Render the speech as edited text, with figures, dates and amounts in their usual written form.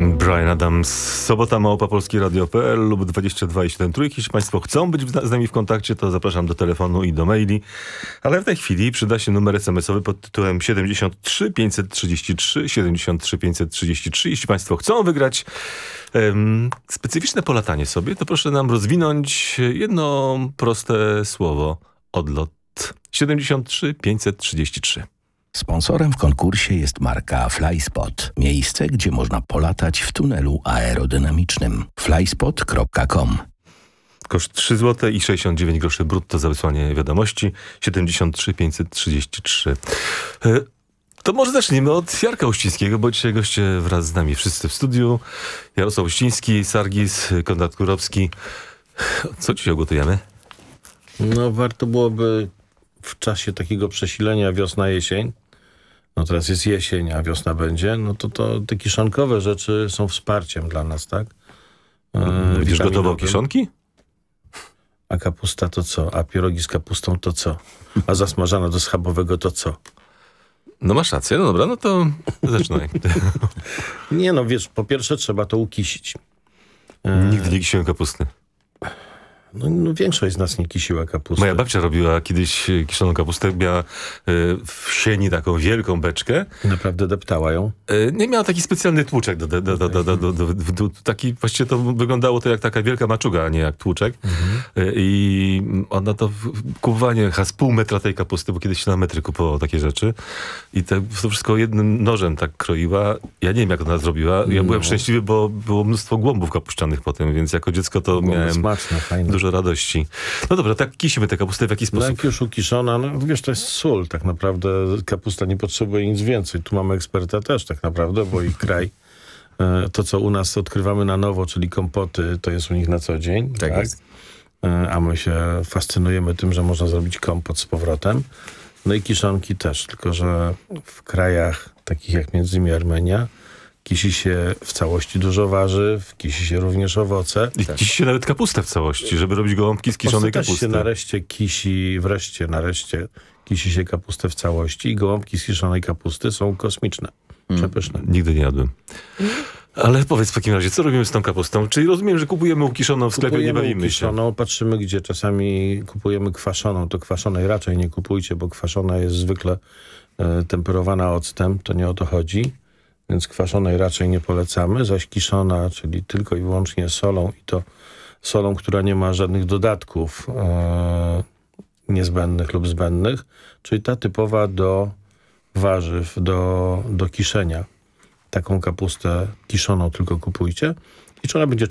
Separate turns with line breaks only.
Bryan Adams, sobota małpa.polskie radio.pl lub 22 i 7 trójki. Jeśli Państwo chcą być z nami w kontakcie, to zapraszam do telefonu i do maili. Ale w tej chwili przyda się numer SMS-owy pod tytułem 73 533 73 533. Jeśli Państwo chcą wygrać specyficzne polatanie sobie, to proszę nam rozwinąć jedno proste słowo. Odlot. 73 533.
Sponsorem w konkursie jest marka Flyspot. Miejsce, gdzie można polatać w tunelu aerodynamicznym. flyspot.com.
Koszt 3 zł i 69 groszy brutto za wysłanie wiadomości. 73 533. To może zacznijmy od Jarka Uścińskiego, bo dzisiaj goście wraz z nami wszyscy w studiu. Jarosław Uściński, Sargis, Konrad Kurowski. Co dzisiaj ugotujemy?
No warto byłoby w czasie takiego przesilenia wiosna-jesień, no teraz jest jesień, a wiosna będzie, no to te kiszonkowe rzeczy są wsparciem dla nas, tak?
Będziesz gotował kiszonki?
A kapusta to co? A pierogi z kapustą to co? A zasmażana do schabowego to co?
No masz rację, no dobra, no to zaczynaj.
Nie no, wiesz, po pierwsze trzeba to ukisić.
Nigdy nie kisiłem kapusty.
No większość z nas nie kisiła kapusty.
Moja babcia robiła kiedyś kiszoną kapustę, miała w sieni taką wielką beczkę.
Naprawdę deptała ją?
Nie miała taki specjalny tłuczek. Taki, właściwie to wyglądało to jak taka wielka maczuga, a nie jak tłuczek. I ona to kupowanie z pół metra tej kapusty, bo kiedyś się na metry kupowało takie rzeczy. I to wszystko jednym nożem tak kroiła. Ja nie wiem, jak ona zrobiła. Ja byłem szczęśliwy, bo było mnóstwo głąbów kapuścianych potem, więc jako dziecko to miałem
smaczne, fajne.
Dużo radości. No dobra, tak kisimy tę kapustę w jaki sposób?
No jak już ukiszona, no wiesz, to jest sól. Tak naprawdę kapusta nie potrzebuje nic więcej. Tu mamy eksperta też tak naprawdę, bo ich kraj, to co u nas odkrywamy na nowo, czyli kompoty, to jest u nich na co dzień. Tak? Jest. A my się fascynujemy tym, że można zrobić kompot z powrotem. No i kiszonki też, tylko że w krajach takich jak między innymi Armenia kisi się w całości dużo warzyw, kisi się również owoce.
I kisi się nawet kapustę w całości, żeby robić gołąbki z kiszonej kapusty.
Się nareszcie kisi się kapustę w całości i gołąbki z kiszonej kapusty są kosmiczne, przepyszne.
Nigdy nie jadłem. Ale powiedz w takim razie, co robimy z tą kapustą? Czyli rozumiem, że kupujemy ukiszoną w sklepie, nie bawimy się.
Patrzymy, gdzie czasami kupujemy kwaszoną. To kwaszonej raczej nie kupujcie, bo kwaszona jest zwykle temperowana octem. To nie o to chodzi. Więc kwaszonej raczej nie polecamy, zaś kiszona, czyli tylko i wyłącznie solą i to solą, która nie ma żadnych dodatków niezbędnych lub zbędnych, czyli ta typowa do warzyw, do kiszenia. Taką kapustę kiszoną tylko kupujcie i czy ona będzie